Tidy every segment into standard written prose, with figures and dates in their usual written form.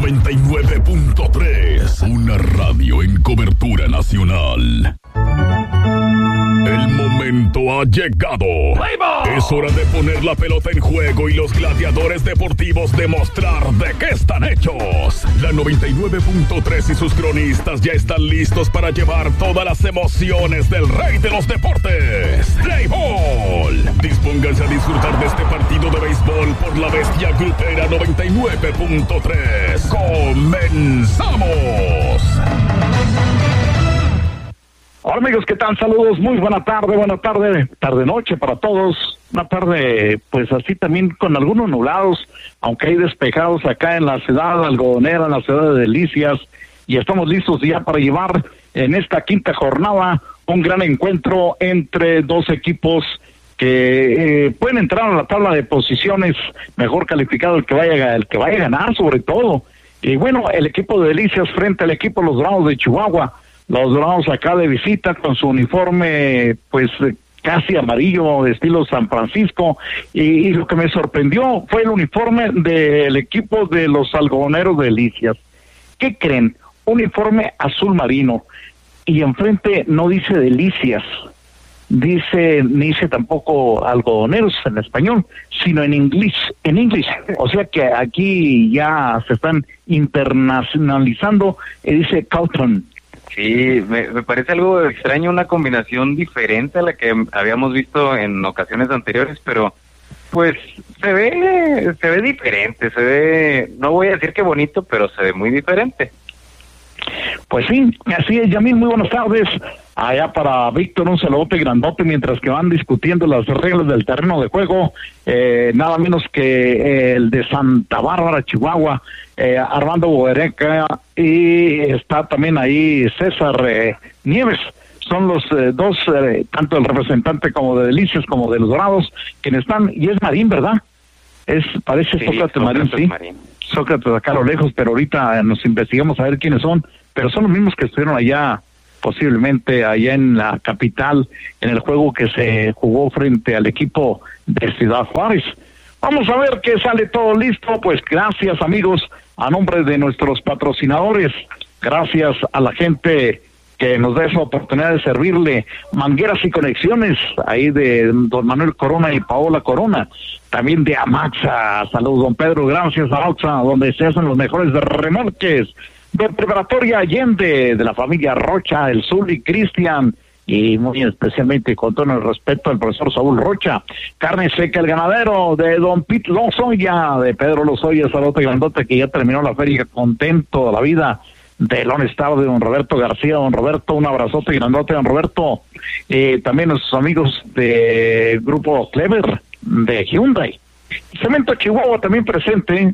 99.3, una radio en cobertura nacional. El momento ha llegado. Es hora de poner la pelota en juego y los gladiadores deportivos demostrar de qué están hechos. La 99.3 y sus cronistas ya están listos para llevar todas las emociones del rey de los deportes, Play Ball. Dispónganse a disfrutar de este partido de béisbol por la bestia grupera 99.3. ¡Comenzamos! Hola amigos, ¿qué tal? Saludos, muy buena tarde noche para todos. Una tarde, pues así también con algunos nublados, aunque hay despejados acá en la ciudad algodonera, en la ciudad de Delicias, y estamos listos ya para llevar en esta quinta jornada un gran encuentro entre dos equipos que pueden entrar a la tabla de posiciones mejor calificado el que vaya a ganar sobre todo. Y bueno, el equipo de Delicias frente al equipo de los Dorados de Chihuahua. Los Dorados acá de visita con su uniforme pues casi amarillo de estilo San Francisco, y lo que me sorprendió fue el uniforme del equipo de los algodoneros de Delicias. ¿Qué creen? Uniforme azul marino, y enfrente no dice Delicias, ni dice tampoco algodoneros en español, sino en inglés, o sea que aquí ya se están internacionalizando, y dice Caution. Sí, me parece algo extraño, una combinación diferente a la que habíamos visto en ocasiones anteriores, pero pues se ve diferente, no voy a decir que bonito, pero se ve muy diferente. Pues sí, así es, Yamil, muy buenas tardes. Allá para Víctor, un saludote grandote mientras que van discutiendo las reglas del terreno de juego, nada menos que el de Santa Bárbara, Chihuahua, Armando Boereca, y está también ahí César Nieves. Son los dos, tanto el representante como de Delicias como de los Dorados, quienes están, y es Marín, ¿verdad? Parece sí, Sócrates Marín, sí. Sócrates acá a lo lejos, pero ahorita nos investigamos a ver quiénes son, pero son los mismos que estuvieron allá, posiblemente allá en la capital, en el juego que se jugó frente al equipo de Ciudad Juárez. Vamos a ver que sale todo listo, pues gracias amigos, a nombre de nuestros patrocinadores, gracias a la gente que nos da esa oportunidad de servirle, Mangueras y Conexiones, ahí de don Manuel Corona y Paola Corona, también de Amaxa, saludos don Pedro, gracias a Amaxa, donde se hacen los mejores remolques, de Preparatoria Allende, de la familia Rocha, el Zuli, Cristian, y muy especialmente con todo el respeto al profesor Saúl Rocha, Carne Seca El Ganadero, de don Pete Lozoya, de Pedro Lozoya, saludo grandote que ya terminó la feria contento de la vida, de Lone Estado, de don Roberto García, don Roberto, un abrazote grandote, don Roberto, también nuestros amigos de Grupo Clever, de Hyundai, Cemento Chihuahua también presente,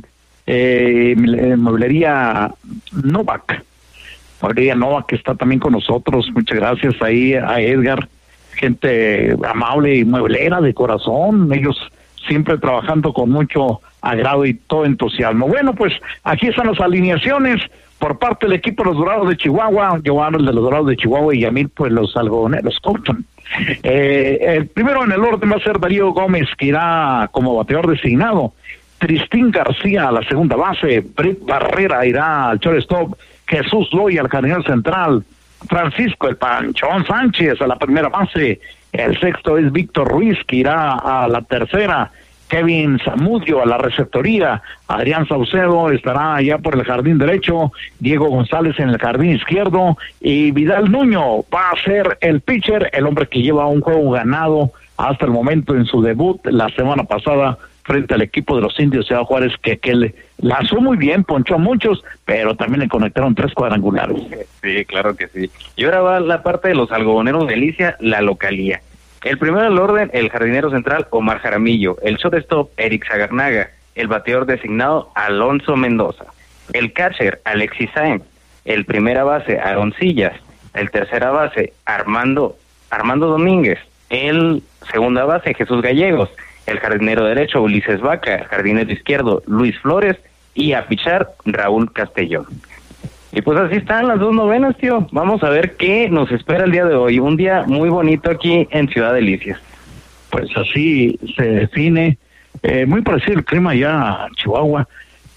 Mueblería Novak que está también con nosotros, muchas gracias ahí a Edgar, gente amable y mueblera de corazón, ellos siempre trabajando con mucho agrado y todo entusiasmo. Bueno, pues aquí están las alineaciones por parte del equipo de los Dorados de Chihuahua, Giovanni el de los Dorados de Chihuahua y Yamil pues los algodoneros Compton. El primero en el orden va a ser Darío Gómez, que irá como bateador designado, Tristín García a la segunda base, Britt Barrera irá al shortstop, Jesús Loya al jardinero central, Francisco el Panchón Sánchez a la primera base, el sexto es Víctor Ruiz, que irá a la tercera, Kevin Zamudio a la receptoría, Adrián Saucedo estará allá por el jardín derecho, Diego González en el jardín izquierdo, y Vidal Nuño va a ser el pitcher, el hombre que lleva un juego ganado hasta el momento en su debut la semana pasada frente al equipo de los Indios Ciudad Juárez, que le lanzó muy bien, ponchó a muchos, pero también le conectaron 3 cuadrangulares. Sí, claro que sí. Y ahora va la parte de los algodoneros de Delicias, la localía. El primero del orden, el jardinero central, Omar Jaramillo, el shortstop, Eric Zagarnaga, el bateador designado, Alonso Mendoza, el catcher, Alexis Sáenz, el primera base, Aroncillas, el tercera base, Armando Domínguez, el segunda base, Jesús Gallegos, el jardinero derecho, Ulises Vaca, el jardinero izquierdo, Luis Flores, y a pichar, Raúl Castellón. Y pues así están las dos novenas, tío. Vamos a ver qué nos espera el día de hoy. Un día muy bonito aquí en Ciudad Delicias. Pues así se define. Muy parecido el clima allá en Chihuahua,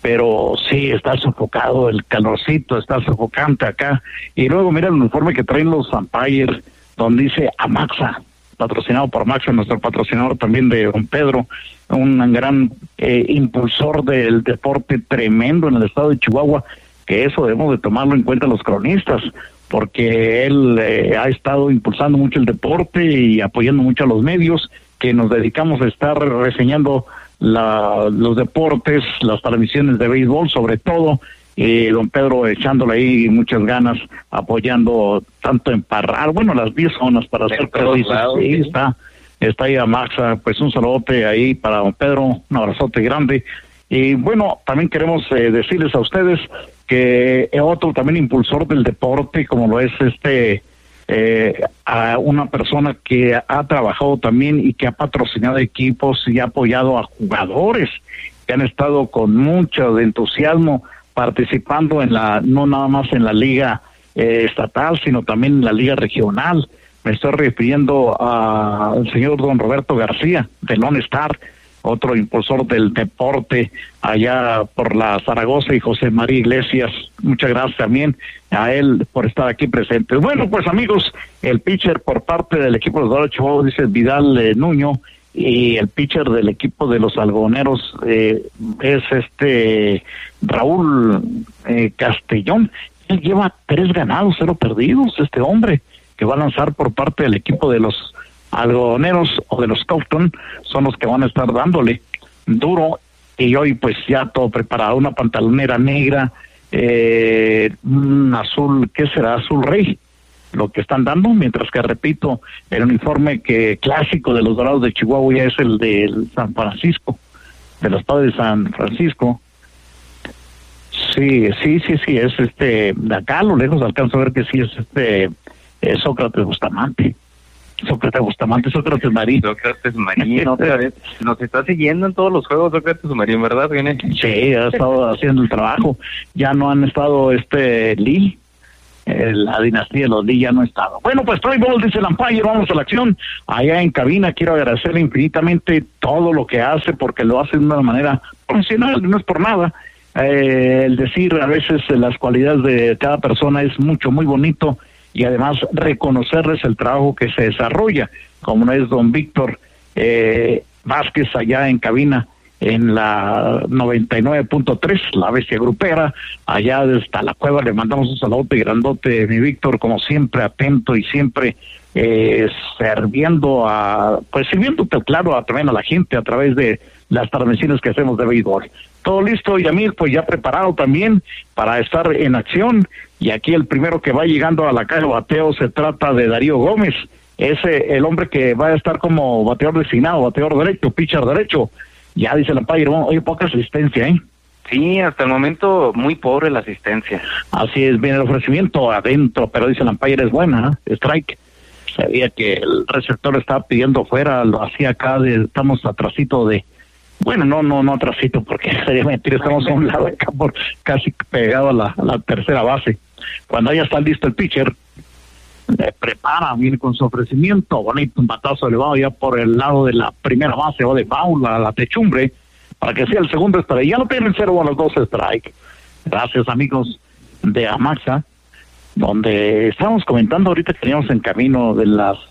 pero sí, está sofocado, el calorcito está sofocante acá. Y luego mira el uniforme que traen los umpires, donde dice Amaxa, patrocinado por Amaxa, nuestro patrocinador también de don Pedro, un gran impulsor del deporte tremendo en el estado de Chihuahua, que eso debemos de tomarlo en cuenta los cronistas, porque él ha estado impulsando mucho el deporte y apoyando mucho a los medios que nos dedicamos a estar reseñando los deportes, las transmisiones de béisbol sobre todo, don Pedro echándole ahí muchas ganas, apoyando tanto en Parral, bueno, las 10 zonas para hacer precisos. Sí, está ahí a Maxa, pues un saludote ahí para don Pedro, un abrazote grande. Y bueno, también queremos decirles a ustedes que otro también impulsor del deporte, como lo es a una persona que ha trabajado también y que ha patrocinado equipos y ha apoyado a jugadores que han estado con mucho entusiasmo participando no nada más en la liga estatal, sino también en la liga regional. Me estoy refiriendo al señor don Roberto García de Lone Star, otro impulsor del deporte allá por la Zaragoza, y José María Iglesias. Muchas gracias también a él por estar aquí presente. Bueno, pues amigos, el pitcher por parte del equipo de los Dorados de Chihuahua dice Vidal Nuño, y el pitcher del equipo de los algodoneros es Raúl Castellón. Él lleva 3 ganados, 0 perdidos, este hombre que va a lanzar por parte del equipo de los algodoneros o de los Compton, son los que van a estar dándole duro. Y hoy pues ya todo preparado, una pantalonera negra, un azul, ¿qué será? Azul rey, lo que están dando, mientras que, repito, el uniforme clásico de los Dorados de Chihuahua ya es el de San Francisco, de los Padres de San Francisco. Sí, es de acá a lo lejos alcanzo a ver que sí es Sócrates Bustamante, Sócrates Marín. Sócrates Marín, otra vez. Nos está siguiendo en todos los juegos Sócrates Marín, ¿verdad? ¿Viene? Sí, ha estado haciendo el trabajo. Ya no han estado Lee, la dinastía de los Lee ya no ha estado. Bueno, pues play ball, dice el umpire, vamos a la acción. Allá en cabina quiero agradecerle infinitamente todo lo que hace, porque lo hace de una manera profesional, no es por nada. El decir a veces las cualidades de cada persona es muy bonito, y además reconocerles el trabajo que se desarrolla, como es don Víctor Vázquez allá en cabina en la 99.3, la bestia grupera, allá desde la cueva. Le mandamos un saludote grandote, mi Víctor, como siempre atento y siempre sirviéndote, claro, también a la gente a través de las transmisiones que hacemos de béisbol. Todo listo, Yamil, pues ya preparado también para estar en acción. Y aquí el primero que va llegando a la caja de bateo se trata de Darío Gómez, el hombre que va a estar como bateador designado, bateador derecho, pitcher derecho. Ya dice el umpire, oye, poca asistencia, ¿eh? Sí, hasta el momento muy pobre la asistencia. Así es, bien el ofrecimiento adentro, pero dice el umpire es buena, strike. Sabía que el receptor estaba pidiendo fuera, lo hacía acá, estamos atrasito bueno, no atrasito, porque sería mentira, estamos a un lado acá, casi pegado a la tercera base. Cuando ya está listo el pitcher, prepara, viene con su ofrecimiento, bonito, un batazo elevado ya por el lado de la primera base, o de foul a la techumbre, para que sea el segundo strike. Ya lo tienen 0 a los 2 strike. Gracias, amigos de Amaxa, donde estábamos comentando ahorita que teníamos en camino de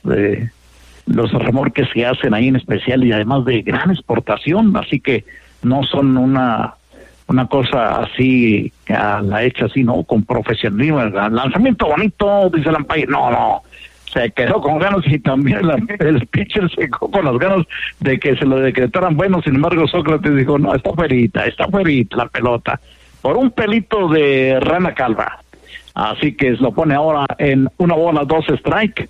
los remorques que hacen ahí en especial, y además de gran exportación, así que no son una cosa así a la hecha así, no, con profesionalismo. El lanzamiento bonito, dice el umpire, no, se quedó con ganas, y también el pitcher se quedó con las ganas de que se lo decretaran bueno. Sin embargo, Sócrates dijo, no, está fuerita la pelota, por un pelito de rana calva, así que lo pone ahora en 1 bola 2 strike.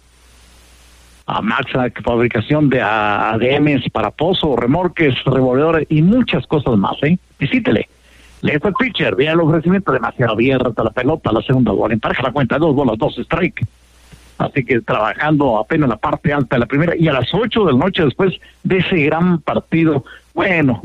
A Maxa, fabricación de ADMs para pozo, remorques, revolvedores y muchas cosas más, visítele. Le fue el pitcher, viene el ofrecimiento, demasiado abierta la pelota, la segunda bola, empareja la cuenta, 2 bolas 2 strike. Así que trabajando apenas la parte alta de la primera, y a las 8 de la noche después de ese gran partido, bueno,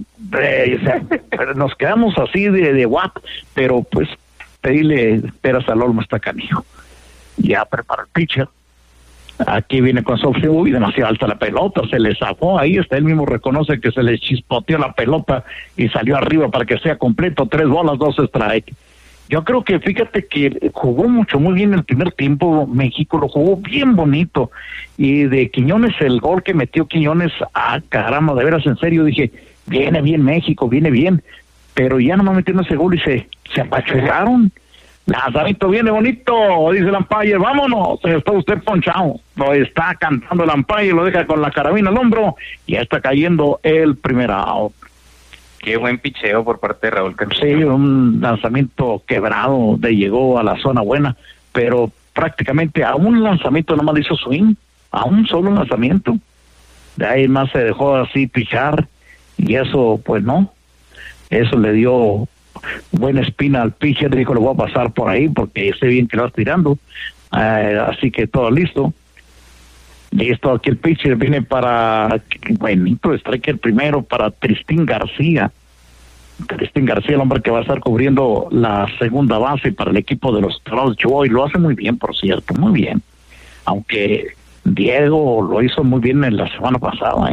nos quedamos así de what, pero pues pedirle peras al olmo está canijo. Ya prepara el pitcher, Aquí viene con su y demasiado alta la pelota, se le zafó ahí, hasta él mismo reconoce que se le chispoteó la pelota y salió arriba para que sea completo, 3 bolas, 2 strike. Yo creo que fíjate que jugó muy bien el primer tiempo, México lo jugó bien bonito, y de Quiñones, el gol que metió Quiñones, caramba, de veras en serio, dije, viene bien México, viene bien, pero ya no me metieron ese gol y se apachurraron. Lanzamiento viene bonito, dice el umpire, vámonos, está usted ponchado. Lo está cantando el umpire, lo deja con la carabina al hombro, y ya está cayendo el primer out. Qué buen picheo por parte de Raúl Castillo. Sí, un lanzamiento quebrado, llegó a la zona buena, pero prácticamente a un lanzamiento nomás le hizo swing, a un solo lanzamiento. De ahí más se dejó así pichar, y eso pues no, eso le dio buena espina al pitcher, dijo, lo voy a pasar por ahí porque sé bien que lo vas tirando, así que todo listo. Listo, aquí el pitcher viene para, buenito, strike el primero para Tristín García. Tristín García, el hombre que va a estar cubriendo la segunda base para el equipo de los Toronto Blue Jays, lo hace muy bien, por cierto, muy bien. Aunque Diego lo hizo muy bien en la semana pasada,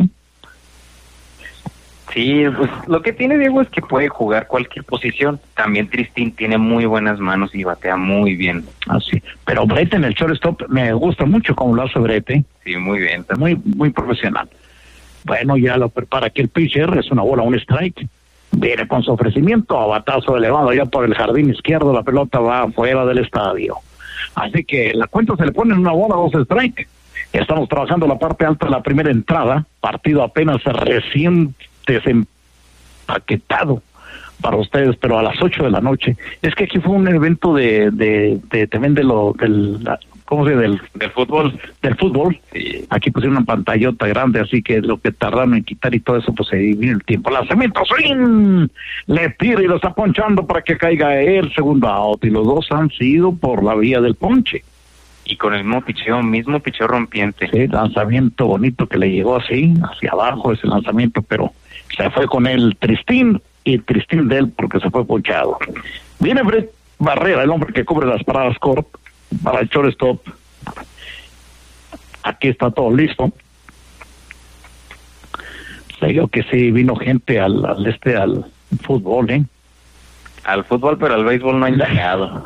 Sí, pues lo que tiene Diego es que puede jugar cualquier posición. También Tristín tiene muy buenas manos y batea muy bien. Así, pero Brett en el shortstop me gusta mucho como lo hace Brett, Sí, muy bien. Muy profesional. Bueno, ya lo prepara aquí el pitcher, es una bola, un strike. Viene con su ofrecimiento, a batazo elevado ya por el jardín izquierdo, la pelota va fuera del estadio. Así que la cuenta se le pone en una bola, 2 strike. Estamos trabajando la parte alta de la primera entrada, partido apenas recién desempaquetado para ustedes, pero a las 8 de la noche. Es que aquí fue un evento también ¿cómo se llama? Del fútbol. Del fútbol. Sí. Aquí pusieron una pantallota grande, así que lo que tardaron en quitar y todo eso, pues se divide el tiempo. Lanzamiento, swing, le tira y lo está ponchando para que caiga el segundo out, y los dos han sido por la vía del ponche. Y con el mismo picheo rompiente. Sí, lanzamiento bonito que le llegó así, hacia abajo ese lanzamiento, pero se fue con el Tristín, y Tristín de él porque se fue ponchado. Viene Brett Barrera, el hombre que cubre las paradas corp para el shortstop. Aquí está todo listo. Se vio que sí vino gente al fútbol, Al fútbol, pero al béisbol no han llegado.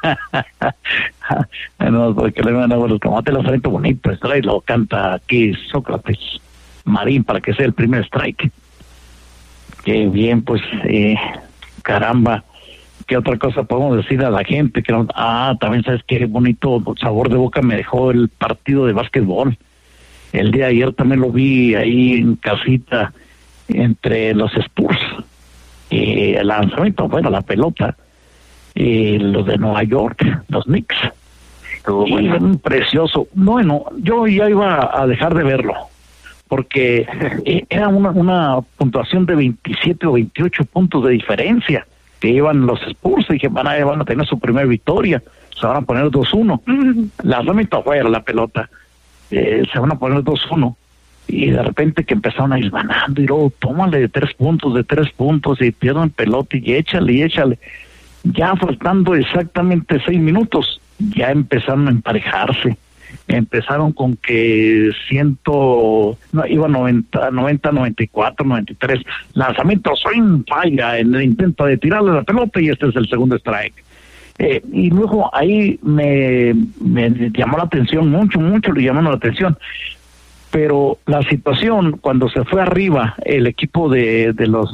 No, porque le van a dar el tomate, el lanzamiento bonito, strike, lo canta aquí Sócrates Marín para que sea el primer strike. Qué bien, pues, caramba, ¿qué otra cosa podemos decir a la gente? También sabes qué bonito sabor de boca me dejó el partido de básquetbol. El día de ayer también lo vi ahí en casita entre los Spurs. El lanzamiento, bueno, la pelota, los de Nueva York, los Knicks. Bueno. Precioso. Bueno, yo ya iba a dejar de verlo, porque era una puntuación de 27 o 28 puntos de diferencia que iban los Spurs, y dije, van a tener su primera victoria, se van a poner 2-1. Lanzamiento afuera, la pelota, se van a poner 2-1. Y de repente que empezaron a ir ganando, y luego tómale de 3 puntos, y pierden pelota, y échale. Ya faltando exactamente 6 minutos, ya empezaron a emparejarse. Empezaron con que iba 90, 94, 93. Lanzamiento, swing, falla en el intento de tirarle la pelota, y este es el segundo strike. Y luego ahí me llamó la atención, mucho le llamaron la atención. Pero la situación, cuando se fue arriba el equipo de los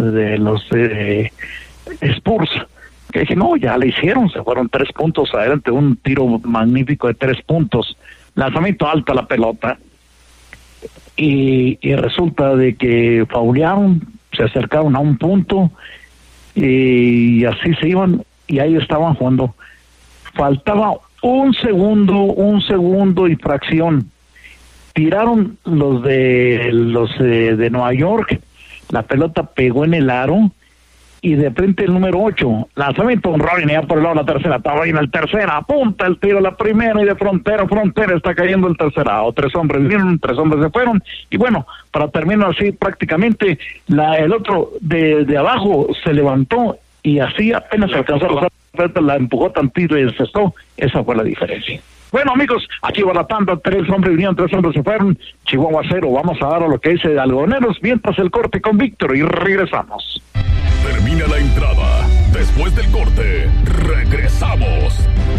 Spurs, que dije, no, ya le hicieron, se fueron 3 puntos adelante, un tiro magnífico de 3 puntos, lanzamiento alta la pelota, y resulta de que faulearon, se acercaron a un punto, y así se iban, y ahí estaban jugando. Faltaba un segundo y fracción. Tiraron los de Nueva York, la pelota pegó en el aro, y de frente el número 8, lanzamiento un rolling ya por el lado de la tercera, estaba ahí en el tercera, apunta el tiro la primera, y de frontera está cayendo el tercera. 3 hombres vinieron, 3 hombres se fueron, y bueno, para terminar así prácticamente, el otro de abajo se levantó, y así apenas alcanzó la empujó tantito y encestó. Esa fue la diferencia. Bueno, amigos, aquí va la tanda, 3 hombres vinieron, 3 hombres se fueron, Chihuahua 0, vamos a dar a lo que dice Algodoneros, mientras el corte con Víctor y regresamos. Termina la entrada, después del corte, regresamos.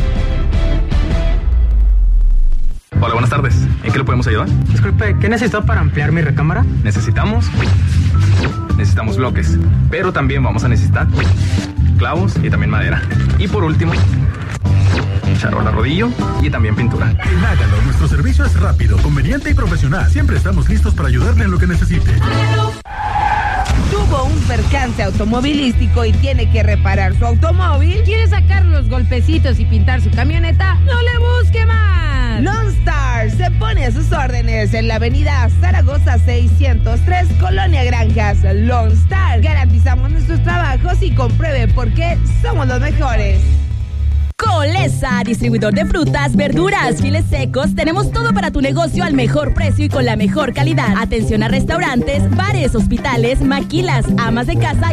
Hola, buenas tardes. ¿En qué le podemos ayudar? Disculpe, ¿qué necesita para ampliar mi recámara? Necesitamos bloques, pero también vamos a necesitar clavos y también madera. Y por último, charola rodillo y también pintura. En Hágalo, nuestro servicio es rápido, conveniente y profesional. Siempre estamos listos para ayudarle en lo que necesite. Tuvo un percance automovilístico y tiene que reparar su automóvil. ¿Quiere sacar los golpecitos y pintar su camioneta? ¡No le busque más! Lone Star se pone a sus órdenes en la avenida Zaragoza 603, Colonia Granjas. Lone Star, garantizamos nuestros trabajos y compruebe por qué somos los mejores. Colesa, distribuidor de frutas, verduras, files secos. Tenemos todo para tu negocio al mejor precio y con la mejor calidad. Atención a restaurantes, bares, hospitales, maquilas, amas de casa